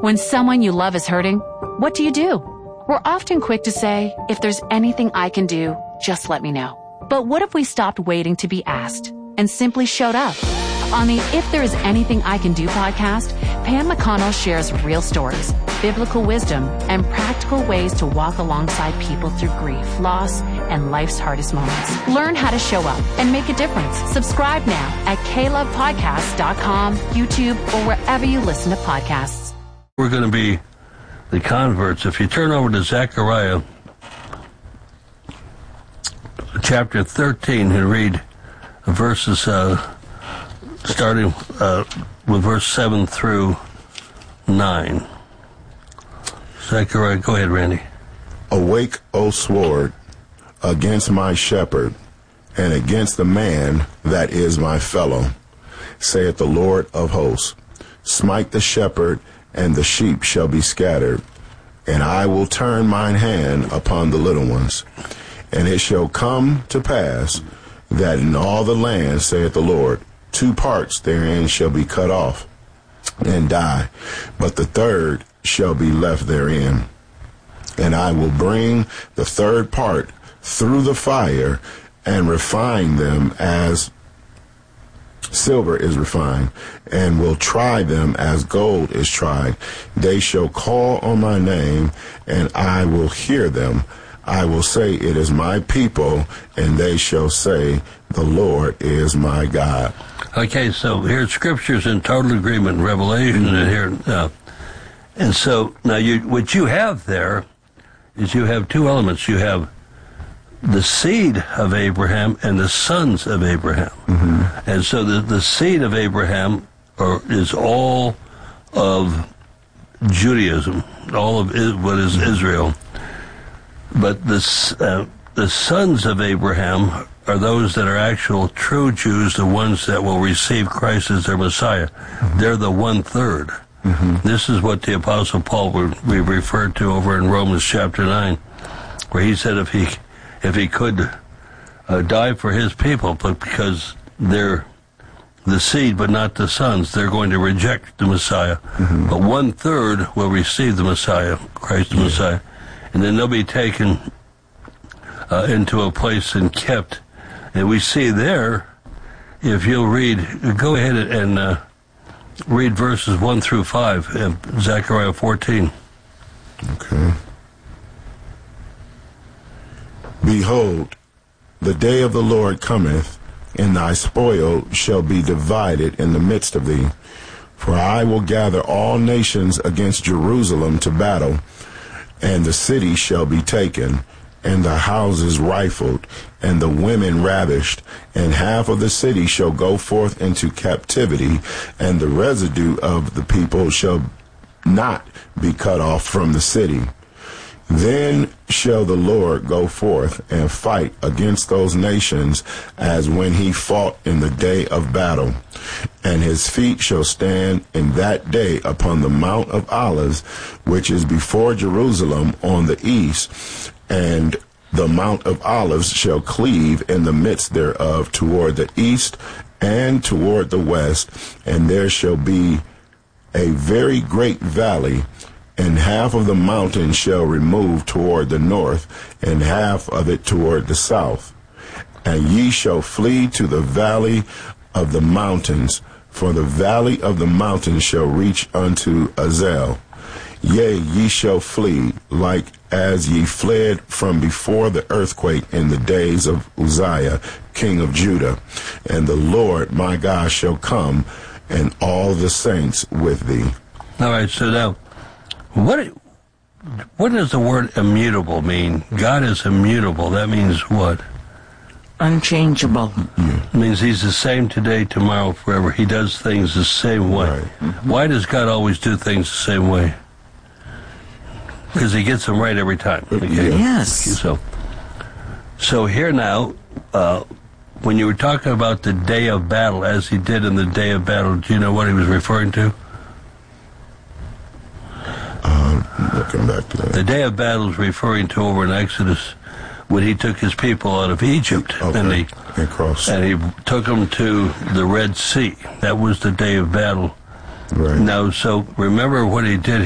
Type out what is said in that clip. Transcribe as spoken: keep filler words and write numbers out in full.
When someone you love is hurting, what do you do? We're often quick to say, if there's anything I can do, just let me know. But what if we stopped waiting to be asked and simply showed up? On the If There Is Anything I Can Do podcast, Pam McConnell shares real stories, biblical wisdom, and practical ways to walk alongside people through grief, loss, and life's hardest moments. Learn how to show up and make a difference. Subscribe now at k love podcast dot com, YouTube, or wherever you listen to podcasts. We're going to be the converts. If you turn over to Zechariah chapter thirteen and read verses uh, starting uh, with verse seven through nine. Zechariah, go ahead, Randy. Awake, O sword, against my shepherd, and against the man that is my fellow, saith the Lord of hosts. Smite the shepherd, and the sheep shall be scattered, and I will turn mine hand upon the little ones. And it shall come to pass that in all the land, saith the Lord, two parts therein shall be cut off and die, but the third shall be left therein. And I will bring the third part through the fire and refine them as silver is refined, and will try them as gold is tried. They shall call on my name, and I will hear them. I will say, it is my people, and they shall say, the Lord is my God. Okay, so here Scripture's in total agreement, Revelation, mm-hmm. and here, uh, and so now you, what you have there is you have two elements. You have the seed of Abraham and the sons of Abraham. Mm-hmm. And so the, the seed of Abraham are, is all of Judaism, all of is, what is mm-hmm. Israel. But the, uh, the sons of Abraham are those that are actual true Jews, the ones that will receive Christ as their Messiah. Mm-hmm. They're the one-third. Mm-hmm. This is what the Apostle Paul we referred to over in Romans chapter nine, where he said if he if he could uh, die for his people, but because they're the seed but not the sons, they're going to reject the Messiah. Mm-hmm. But one-third will receive the Messiah, Christ the yeah. Messiah, and then they'll be taken uh, into a place and kept. And we see there, if you'll read, go ahead and uh, read verses one through five in Zechariah fourteen. Okay. Behold, the day of the Lord cometh, and thy spoil shall be divided in the midst of thee. For I will gather all nations against Jerusalem to battle, and the city shall be taken, and the houses rifled, and the women ravished, and half of the city shall go forth into captivity, and the residue of the people shall not be cut off from the city. Then shall the Lord go forth and fight against those nations as when he fought in the day of battle. And his feet shall stand in that day upon the Mount of Olives, which is before Jerusalem on the east, and the Mount of Olives shall cleave in the midst thereof toward the east and toward the west, and there shall be a very great valley, and half of the mountain shall remove toward the north, and half of it toward the south. And ye shall flee to the valley of the mountains, for the valley of the mountains shall reach unto Azel. Yea, ye shall flee, like as ye fled from before the earthquake in the days of Uzziah, king of Judah. And the Lord my God shall come, and all the saints with thee. All right, so now, what what does the word immutable mean? God is immutable. That means what? Unchangeable. Yeah. It means he's the same today, tomorrow, forever. He does things the same way. Right. Mm-hmm. Why does God always do things the same way? Because he gets them right every time. Okay? Yes. So, so here now, uh, when you were talking about the day of battle, as he did in the day of battle, do you know what he was referring to? Um, looking back to that. The day of battle is referring to over in Exodus when he took his people out of Egypt. Okay. And he and, crossed. and he took them to the Red Sea. That was the day of battle. Right. Now, so remember what he did.